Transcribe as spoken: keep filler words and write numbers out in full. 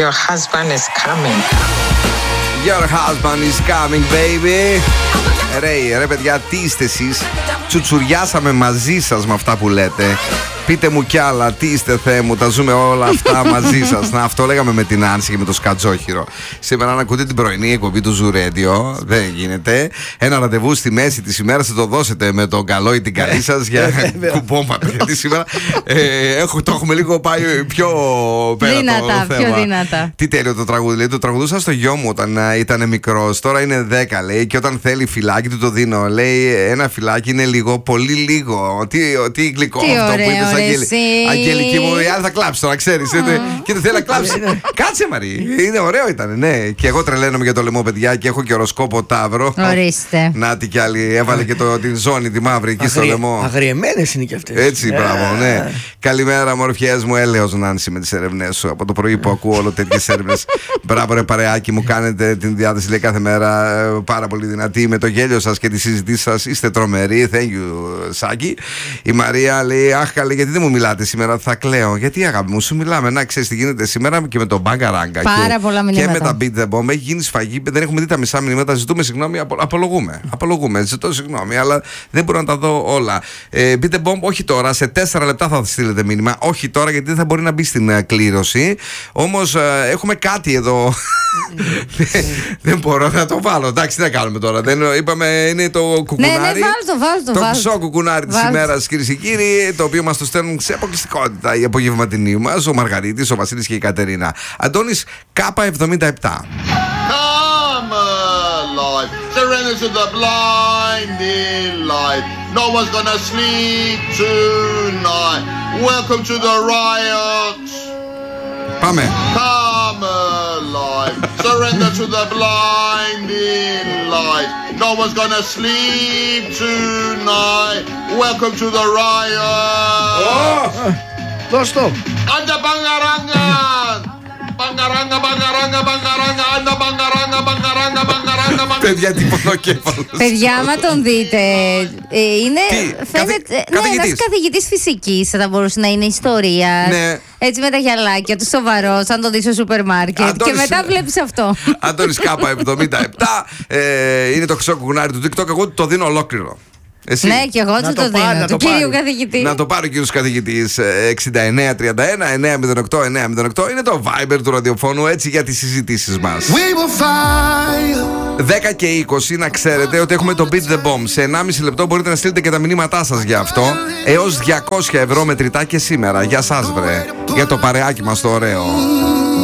Your husband is coming. Your husband is coming, baby. Ρε, ρε παιδιά, τι είστε εσείς? Τσουτσουριάσαμε μαζί σας με αυτά που λέτε. Πείτε μου κι άλλα, τι είστε Θεέ μου, τα ζούμε όλα αυτά μαζί σας. Να, αυτό λέγαμε με την Άνση και με το Σκατζόχυρο. Σήμερα, αν ακούτε την πρωινή εκπομπή του Zoo Radio, δεν γίνεται. Ένα ραντεβού στη μέση της ημέρας θα το δώσετε με τον καλό ή την καλή σας για κουμπόματα. Γιατί σήμερα ε, έχω, το έχουμε λίγο πάει πιο πέρα δυνατά, το πιο θέμα. δυνατά. Τι τέλειο το τραγούδι. Λέει, το τραγουδούσα στο γιο μου όταν uh, ήταν μικρός. Τώρα είναι δέκα, λέει, και όταν θέλει φυλάκι του το δίνω. Λέει, ένα φυλάκι είναι λίγο, πολύ λίγο. Τι, τι γλυκό τι αυτό ωραίο, που είπες, Αγγέλη. Αγγελική μου, η άλλη θα κλάψει τώρα, ξέρεις. Και δεν θέλει να κλάψει. Κάτσε, Μαρή. Είναι ωραίο ήταν, ναι. Και εγώ τρελαίνομαι για το λαιμό, παιδιά, και έχω και οροσκόπο Ταύρο. Ορίστε. Να τι κι άλλη. Έβαλε και το, την ζώνη, τη μαύρη εκεί στο λαιμό. Αγριεμένες είναι κι αυτές. Έτσι, μπράβο, ναι. Καλημέρα, μορφιές μου. Έλεος, Νάνση, με τις έρευνες σου. Από το πρωί που ακούω όλο τέτοιες έρευνες. Μπράβο, ρε παρεάκι μου, κάνετε την διάθεση, λέει, κάθε μέρα πάρα πολύ δυνατή. Με το γέλιο σας και τις συζητήσεις σας είστε τρομεροί. Thank you, Σάκη. Η Μαρία λέει, αχ, καλή, γιατί δεν μου μιλάτε σήμερα, θα κλαίω. Γιατί, αγάπη μου, σου μιλάμε. Να ξέρεις τι γίνεται σήμερα και με τον Μπάγκα Ράγκα. Πάρα και, πολλά μηνύματα. Και με τα Beat the Bomb. Έχει γίνει σφαγή. Δεν έχουμε δει τα μισά μηνύματα. Ζητούμε συγγνώμη. Απο, απολογούμε. Απολογούμε. Ζητώ συγγνώμη, αλλά δεν μπορώ να τα δω όλα. Ε, Beat the Bomb, όχι τώρα. Σε τέσσερα λεπτά θα στείλετε μήνυμα. Όχι τώρα, γιατί δεν θα μπορεί να μπει στην uh, κλήρωση. Όμως uh, έχουμε κάτι εδώ. Δεν μπορώ να το βάλω. Εντάξει, τι να κάνουμε τώρα. Δεν, είπαμε, είναι το κουκουνάρι. Ναι, ναι, βάλ το, βάλ το. Το χρυσό κουκουνάρι της ημέρας, κυρίες και κύριοι, το οποίο μας το στέλνουν σε αποκλειστικότητα οι απογευματινοί μας, ο Μαργαρίτης, ο Βασίλης και η Κατερίνα. Αντώνης Κάπα εβδομήντα επτά. Come alive, surrender to the blinding light. No one's gonna sleep tonight. Welcome to the riots. Πάμε. Come alive, surrender to the blinding light. No one's gonna sleep tonight. Welcome to the riot. Δώσ' το. Anda bangaranga. Bangaranga, bangaranga, bangaranga. Anda bangaranga, bangaranga, bangaranga, bangaranga. Παιδιά, τι πονοκέφαλος. Παιδιά, άμα τον δείτε, ε, είναι, Τι, φαίνεται, καθη- ναι, καθηγητής. ένας καθηγητής φυσικής θα μπορούσε να είναι ιστορίας. Ναι. Έτσι με τα γυαλάκια του, σοβαρός, αν το δεις στο σούπερ μάρκετ. Αντώνης- Και μετά βλέπεις αυτό. Αντώνης Κάπα εβδομήντα επτά. ε, είναι το χρυσό κουκουνάρι του TikTok. Εγώ του το δίνω ολόκληρο. Εσύ. Ναι, και εγώ Να του το το πάρει, δίνω. να Του το πάρει. κύριου καθηγητή. Να το πάρει ο κύριος καθηγητής. ε, εξήντα εννέα τριάντα ένα εννιακόσια οκτώ εννιακόσια οκτώ είναι το Viber του ραδιοφώνου, έτσι, για τις συζητήσεις μας. δέκα και είκοσι, να ξέρετε ότι έχουμε το Beat the Bomb. Σε ενάμιση λεπτό μπορείτε να στείλετε και τα μηνύματά σας για αυτό. Έως διακόσια ευρώ μετρητά και σήμερα. Για σας, βρε. Για το παρεάκι μας το ωραίο.